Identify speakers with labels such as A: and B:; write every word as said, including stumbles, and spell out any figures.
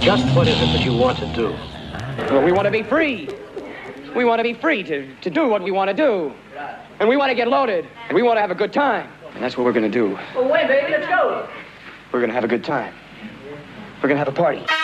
A: Just what is it that you want to do?
B: Well, we want to be free. We want to be free to, to do what we want to do. And we want to get loaded. And we want to have a good time. And that's what we're going to do.
C: Well, wait, baby, let's go.
B: We're going to have a good time. We're going to have a party.